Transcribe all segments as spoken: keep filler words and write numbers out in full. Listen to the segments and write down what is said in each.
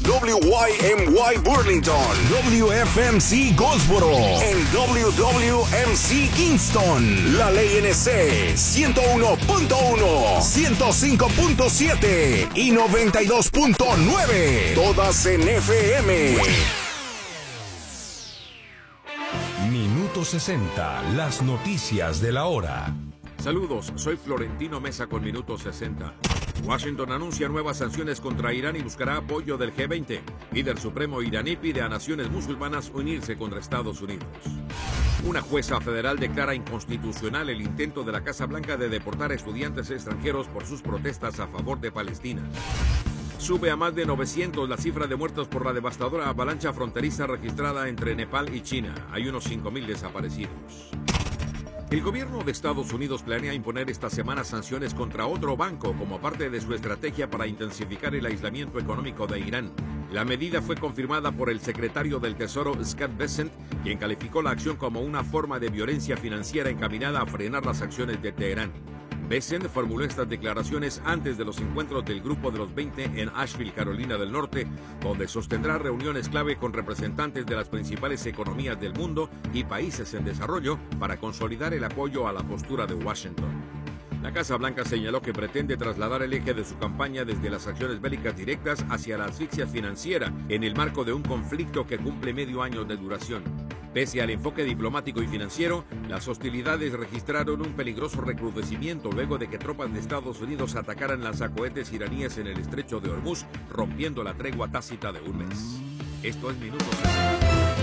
W Y M Y Burlington, W F M C Goldsboro, en W W M C Kingston, la Ley N C ciento uno punto uno, ciento cinco punto siete y noventa y dos punto nueve, todas en F M. Minuto sesenta, las noticias de la hora. Saludos, soy Florentino Mesa con Minuto sesenta. Washington anuncia nuevas sanciones contra Irán y buscará apoyo del G veinte. Líder supremo iraní pide a naciones musulmanas unirse contra Estados Unidos. Una jueza federal declara inconstitucional el intento de la Casa Blanca de deportar a estudiantes extranjeros por sus protestas a favor de Palestina. Sube a más de novecientos la cifra de muertos por la devastadora avalancha fronteriza registrada entre Nepal y China. Hay unos cinco mil desaparecidos. El gobierno de Estados Unidos planea imponer esta semana sanciones contra otro banco como parte de su estrategia para intensificar el aislamiento económico de Irán. La medida fue confirmada por el secretario del Tesoro, Scott Bessent, quien calificó la acción como una forma de violencia financiera encaminada a frenar las acciones de Teherán. Bessent formuló estas declaraciones antes de los encuentros del Grupo de los veinte en Asheville, Carolina del Norte, donde sostendrá reuniones clave con representantes de las principales economías del mundo y países en desarrollo para consolidar el apoyo a la postura de Washington. La Casa Blanca señaló que pretende trasladar el eje de su campaña desde las acciones bélicas directas hacia la asfixia financiera en el marco de un conflicto que cumple medio año de duración. Pese al enfoque diplomático y financiero, las hostilidades registraron un peligroso recrudecimiento luego de que tropas de Estados Unidos atacaran lanzacohetes iraníes en el estrecho de Hormuz, rompiendo la tregua tácita de un mes. Esto es Minuto sesenta.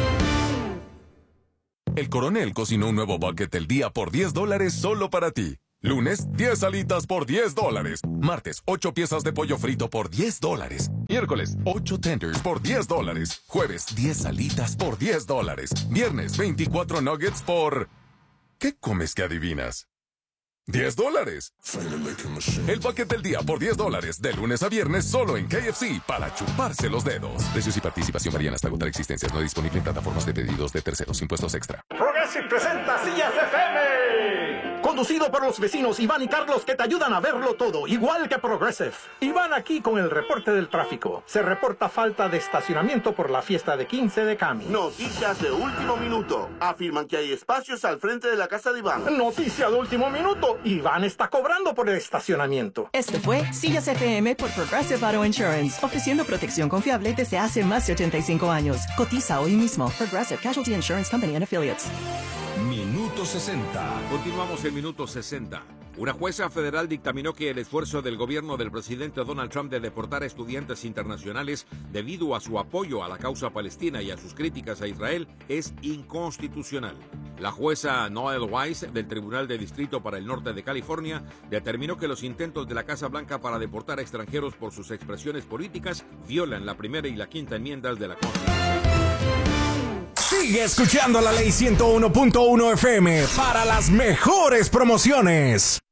El Coronel cocinó un nuevo bucket del día por diez dólares solo para ti. Lunes, diez alitas por diez dólares. Martes, ocho piezas de pollo frito por diez dólares. Miércoles, ocho tenders por diez dólares. Jueves, diez alitas por diez dólares. Viernes, veinticuatro nuggets por... ¿Qué comes que adivinas? ¡diez dólares! El bucket del día por diez dólares, de lunes a viernes, solo en K F C, para chuparse los dedos. Precios y participación varían hasta agotar existencias. No disponible en plataformas de pedidos de terceros. Impuestos extra. Progressive presenta Sillas F M. Conducido por los vecinos Iván y Carlos, que te ayudan a verlo todo, igual que Progressive. Iván aquí con el reporte del tráfico. Se reporta falta de estacionamiento por la fiesta de quince de Cami. Noticias de último minuto. Afirman que hay espacios al frente de la casa de Iván. Noticia de último minuto. Iván está cobrando por el estacionamiento. Este fue Sillas F M por Progressive Auto Insurance, ofreciendo protección confiable desde hace más de ochenta y cinco años. Cotiza hoy mismo. Progressive Casualty Insurance Company and Affiliates. Minuto sesenta. Continuamos en Minuto sesenta. Una jueza federal dictaminó que el esfuerzo del gobierno del presidente Donald Trump de deportar a estudiantes internacionales debido a su apoyo a la causa palestina y a sus críticas a Israel es inconstitucional. La jueza Noel Weiss del Tribunal de Distrito para el Norte de California determinó que los intentos de la Casa Blanca para deportar a extranjeros por sus expresiones políticas violan la primera y la quinta enmiendas de la Constitución. Sigue escuchando la Ley ciento uno punto uno F M para las mejores promociones.